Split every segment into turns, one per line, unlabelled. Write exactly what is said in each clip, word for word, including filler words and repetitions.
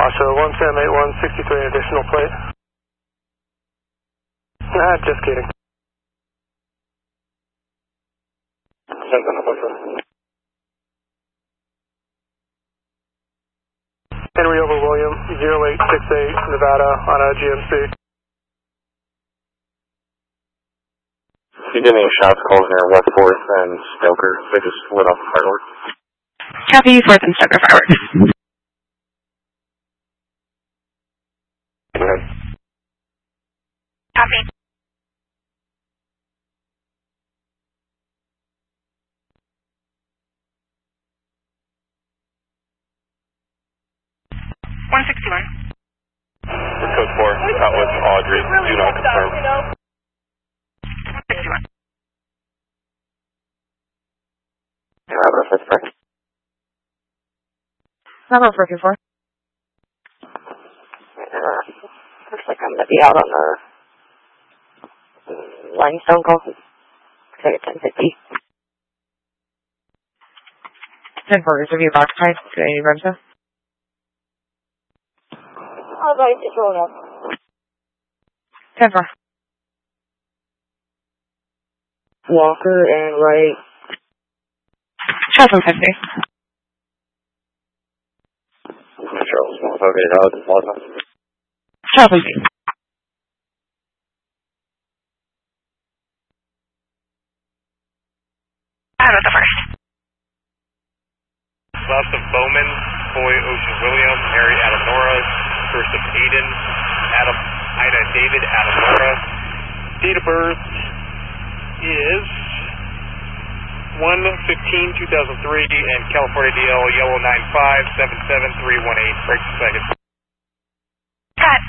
Washoe one seven eight one sixty-three, additional plate. Ah, just kidding. Henry over William, zero eight six eight, Nevada, on a G M C.
If you get any shots calls near West fourth and Stoker, they just lit off fireworks.
Copy, fourth and Stoker fireworks.
Go ahead.
Copy. one sixty-one.
Code four, out with Audrey, do not confirm.
one sixty-one.
Bravo, that's correct.
Bravo, four two four.
Uh, looks like I'm going to be out on the limestone call. Looks like it's ten fifty.
ten four, is review box type. Do I need Remsa?
All right, it's rolling up.
ten four.
Walker and Wright.
Charles one fifty.
Charles, okay, out with Plaza.
Charles one fifty. I'm at the first.
Left of Bowman, Boy Ocean William, Mary Adam Nora, first of Aiden, Adam, Ida David Adam Nora. Date of birth is one fifteen two thousand three, and California D L Yellow nine five seven seven three one eight. Break a second.
Cut.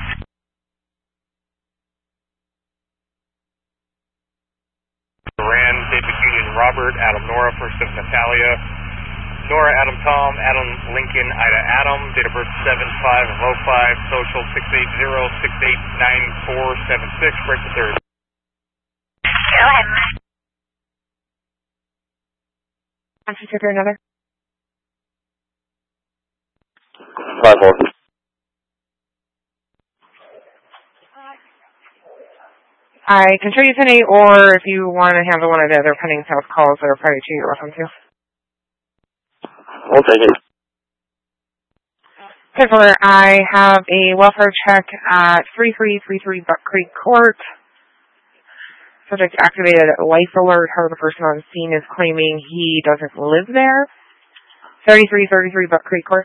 Duran, David Union Robert, Adam Nora, first of Natalia. Nora, Adam Tom, Adam Lincoln, Ida Adam, date of birth seven five of oh five, social six eight zero six eight nine four seven six, break the third.
Go ahead. Want to trigger another?
five four.
I can show you ten eight, or if you want to handle one of the other pending sales calls that are prior to, you're welcome to.
We'll take it.
Tickler, I have a welfare check at three three three three Buck Creek Court. Subject activated life alert. However, the person on scene is claiming he doesn't live there. thirty-three thirty-three Buck Creek Court.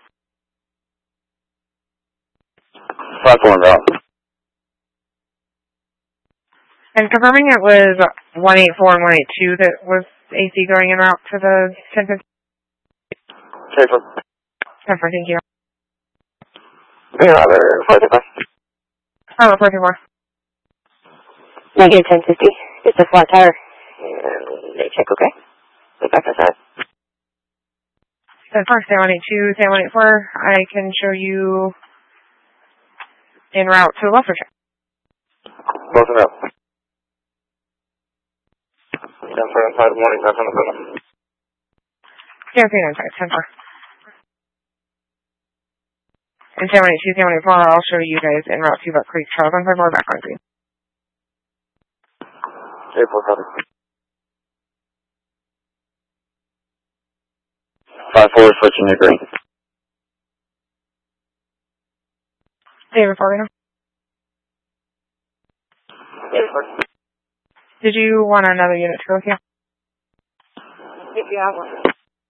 five four and out.
And confirming it was one eight four and one eight two that was A C going in route to the ten fifty.
ten four.
ten four, thank you.
Yeah, other further bus.
Oh, four two four.
Negative ten fifty. It's a flat tire. And they check okay. Go back outside.
ten four, say one eight two, say one eight four. I can show you en route to the welfare check.
Both in route. ten four inside, morning, back on the phone.
Yeah, three nine five, ten four. And say one eight two, say one eight four, I'll show you guys en route to Buck Creek. Charles one five four, back on green.
eight four, copy. five four, switching to green.
David Fargo.
Yes, sir.
Did you want another unit to go with you?
If you have one.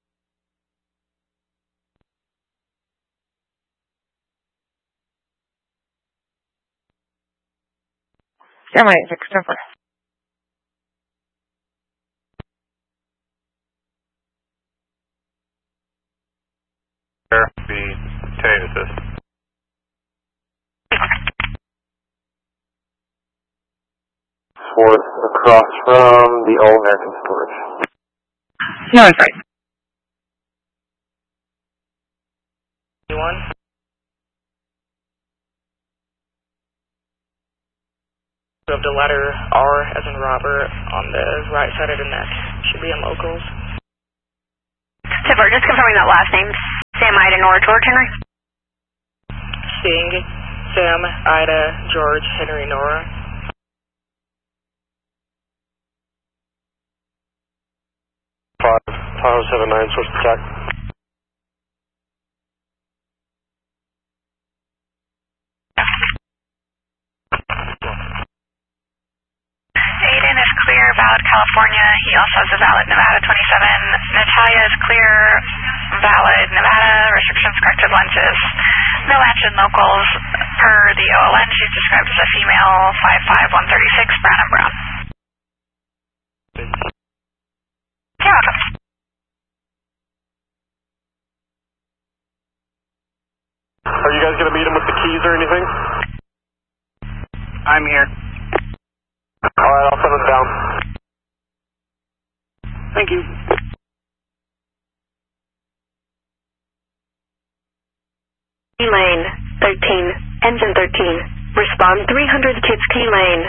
seven one eight six, ten four.
Be ten assist. Fourth across from the All American Storage.
No, it's right.
One. Of the letter R as in Robert on the right side of the neck. Should be in locals.
Tipper, just confirming that last name. Sam Ida Nora George Henry.
Sting, Sam, Ida, George, Henry, Nora.
five, Tahoe seven nine, source attack.
Aiden is clear, valid California. He also has a valid Nevada twenty-seven. Natalia is clear, valid Nevada, restrictions corrected lenses. No action locals. Per the O L N, she's described as a female, five five, one thirty-six, brown and brown. You're welcome.
Are you guys going to meet him with the keys or anything?
I'm here.
Alright, I'll send him down.
Thank you.
Key Lane, thirteen, engine thirteen. Respond three hundred Kids Key Lane.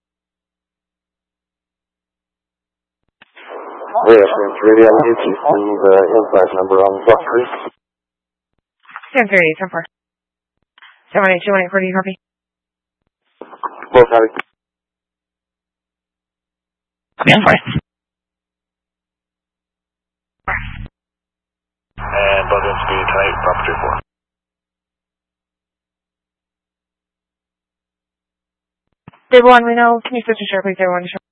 Reassurance radio, I need to see the inside number on the bus, please.
Stand thirty, ten four. seven eight two one eight four, do you copy?
Both copy.
Stand for it.
And both ends speed tonight, property four.
Table one, we know. Can you switch to share, please? Table one to share.